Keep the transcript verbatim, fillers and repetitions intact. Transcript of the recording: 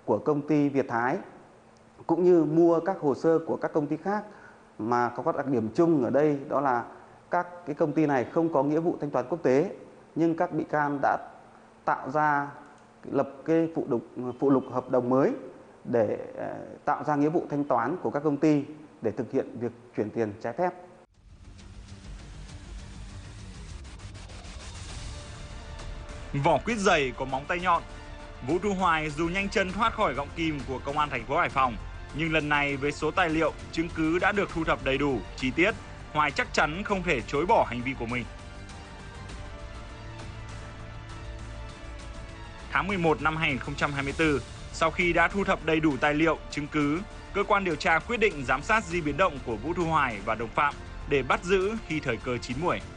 của công ty Việt Thái, cũng như mua các hồ sơ của các công ty khác, mà có các đặc điểm chung ở đây đó là các cái công ty này không có nghĩa vụ thanh toán quốc tế, nhưng các bị can đã tạo ra lập cái phụ lục phụ lục hợp đồng mới để tạo ra nghĩa vụ thanh toán của các công ty để thực hiện việc chuyển tiền trái phép. Vỏ quýt dày có móng tay nhọn, Vũ Thu Hoài dù nhanh chân thoát khỏi gọng kìm của công an thành phố Hải Phòng, nhưng lần này với số tài liệu, chứng cứ đã được thu thập đầy đủ, chi tiết, Hoài chắc chắn không thể chối bỏ hành vi của mình. Tháng mười một năm hai nghìn không trăm hai mươi tư, sau khi đã thu thập đầy đủ tài liệu, chứng cứ, cơ quan điều tra quyết định giám sát di biến động của Vũ Thu Hoài và đồng phạm để bắt giữ khi thời cơ chín muồi.